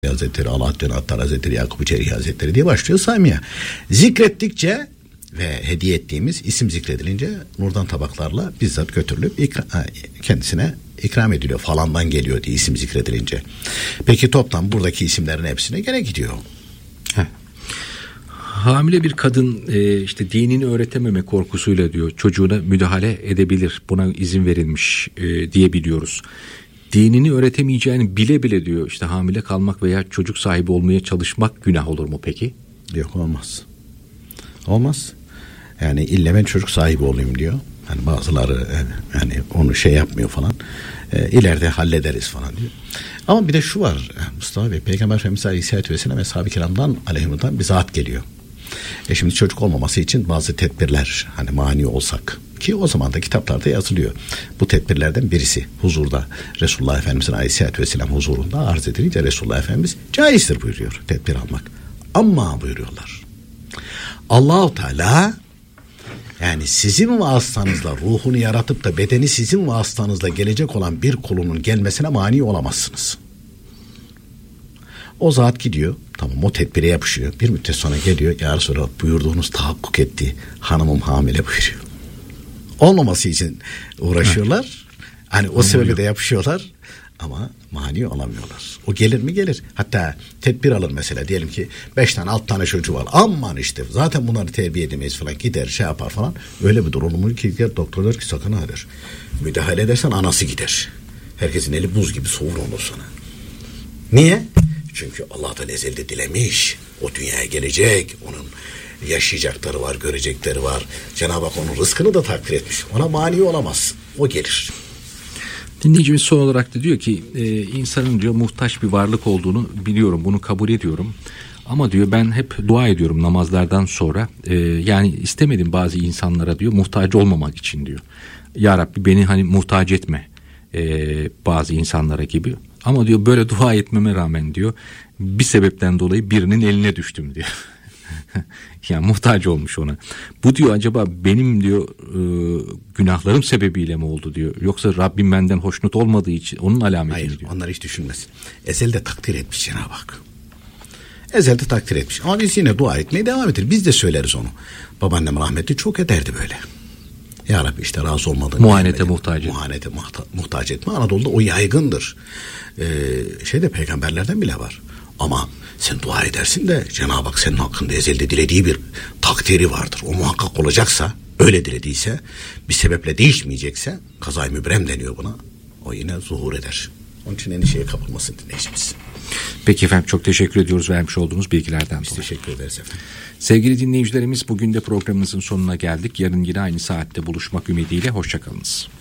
Hazretleri, Alaaddin Attar Hazretleri, Yakup Çerihi Hazretleri diye başlıyor saymaya. Zikrettikçe ve hediye ettiğimiz isim zikredilince nurdan tabaklarla bizzat götürülüp kendisine ikram ediliyor. Falandan geliyor diye isim zikredilince. Peki toplam buradaki isimlerin hepsine gene gidiyor. Hamile bir kadın işte dinini öğretememe korkusuyla diyor çocuğuna müdahale edebilir. Buna izin verilmiş diye biliyoruz. Dinini öğretemeyeceğini bile bile diyor işte hamile kalmak veya çocuk sahibi olmaya çalışmak günah olur mu peki? Yok, olmaz. Olmaz. Yani illa ben çocuk sahibi olayım diyor. Hani bazıları yani onu şey yapmıyor falan. İleride hallederiz falan diyor. Ama bir de şu var Mustafa Bey, Peygamber Efendimiz Aleyhisselatü Vesselam ve Ashab-ı Kiram'dan aleyhimden bir zat geliyor. Şimdi çocuk olmaması için bazı tedbirler hani mani olsak ki o zaman da kitaplarda yazılıyor. Bu tedbirlerden birisi huzurda Resulullah Efendimiz'in Aleyhisselatü Vesselam huzurunda arz edilince Resulullah Efendimiz caizdir buyuruyor tedbir almak. Ama buyuruyorlar Allah-u Teala yani sizin vasıtanızla ruhunu yaratıp da bedeni sizin vasıtanızla gelecek olan bir kulunun gelmesine mani olamazsınız. O zat gidiyor, tamam, o tedbire yapışıyor. Bir müddet sonra geliyor, ya Resulallah buyurduğunuz tahakkuk etti, hanımım hamile buyuruyor. Olmaması için uğraşıyorlar. Hani o sebeple de yapışıyorlar ama mani olamıyorlar. O gelir mi? Gelir. Hatta tedbir alır mesela, diyelim ki 5 tane 6 tane çocuğu var. Aman işte zaten bunları terbiye edemeyiz falan, gider şey yapar falan. Öyle bir durum ki doktor der ki sakın ha der. Müdahale edersen anası gider. Herkesin eli buz gibi soğur ondan sonra. Niye? Çünkü Allah da ezelde dilemiş. O dünyaya gelecek. Onun yaşayacakları var, görecekleri var. Cenab-ı Hak onun rızkını da takdir etmiş. Ona mani olamaz. O gelir. Dinleyicimiz son olarak da diyor ki insanın diyor muhtaç bir varlık olduğunu biliyorum. Bunu kabul ediyorum. Ama diyor ben hep dua ediyorum namazlardan sonra. Yani istemedim bazı insanlara diyor muhtaç olmamak için diyor. Ya Rabbi beni hani muhtaç etme bazı insanlara gibi. Ama diyor böyle dua etmeme rağmen diyor bir sebepten dolayı birinin eline düştüm diyor. Yani muhtaç olmuş ona. Bu diyor acaba benim diyor günahlarım sebebiyle mi oldu diyor. Yoksa Rabbim benden hoşnut olmadığı için onun alameti Hayır, mi diyor. onları hiç düşünmesin. Ezelde takdir etmiş Cenab-ı Hak. Ezelde takdir etmiş. Ama biz yine dua etmeye devam ederiz. Biz de söyleriz onu. Babaannem rahmetli çok ederdi böyle. Ya Rabbi işte razı olmadığını. Muhanete muhtaç etme. Muhanete muhtaç etme. Anadolu'da o yaygındır. Peygamberlerden bile var. Ama sen dua edersin de Cenab-ı Hak senin hakkında ezelde dilediği bir takdiri vardır. O muhakkak olacaksa, öyle dilediyse, bir sebeple değişmeyecekse, kazay mübrem deniyor buna. O yine zuhur eder. Onun için endişeye kapılmasın dinleyicimiz. Peki efendim, çok teşekkür ediyoruz vermiş olduğunuz bilgilerden Biz teşekkür ederiz efendim. Sevgili dinleyicilerimiz, bugün de programımızın sonuna geldik. Yarın yine aynı saatte buluşmak ümidiyle hoşça kalınız.